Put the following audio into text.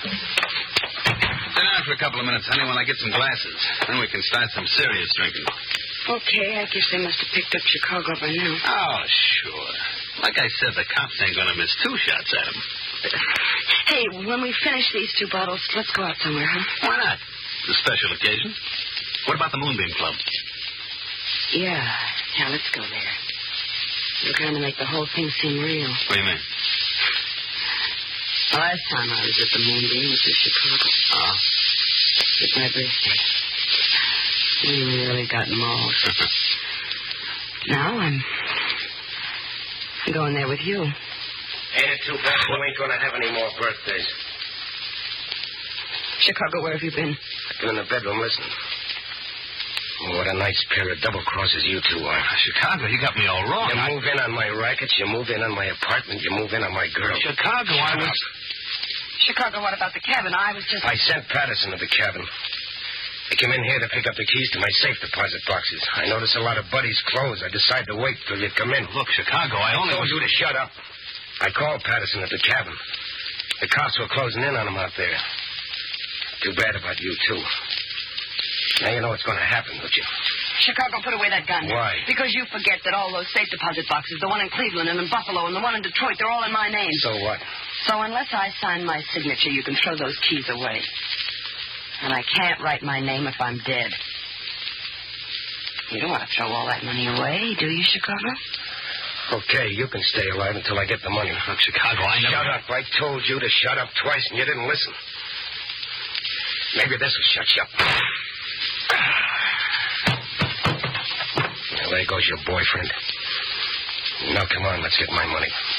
Sit down for a couple of minutes, honey, while I get some glasses. Then we can start some serious drinking. Okay, I guess they must have picked up Chicago by now. Oh, sure. Like I said, the cops ain't going to miss 2 shots at him. Hey, when we finish these 2 bottles, let's go out somewhere, huh? Why not? It's a special occasion. What about the Moonbeam Club? Yeah, let's go there. We're trying to make the whole thing seem real. What do you mean? Last time I was at the Moonbeam was in Chicago. Oh? It's my birthday. We really got mauled. Now I'm going there with you. Ain't it too bad you ain't going to have any more birthdays? Chicago, where have you been? I've been in the bedroom listening. Oh, what a nice pair of double crosses you 2 are. Chicago, you got me all wrong. You move in on my rackets, you move in on my apartment, you move in on my girl. Chicago, I was... Chicago, what about the cabin? I was just... I sent Patterson to the cabin. He came in here to pick up the keys to my safe deposit boxes. I noticed a lot of Buddy's clothes. I decided to wait till you'd come in. Look, Chicago, I only... told you to shut up. I called Patterson at the cabin. The cops were closing in on him out there. Too bad about you, too. Now you know what's going to happen, don't you? Chicago, put away that gun. Why? Because you forget that all those safe deposit boxes, the one in Cleveland and in Buffalo and the one in Detroit, they're all in my name. So what? So unless I sign my signature, you can throw those keys away. And I can't write my name if I'm dead. You don't want to throw all that money away, do you, Chicago? Okay, you can stay alive until I get the money. Look, Chicago, I never... Shut up. I told you to shut up twice, and you didn't listen. Maybe this will shut you up. Well, there goes your boyfriend. Now, come on, let's get my money.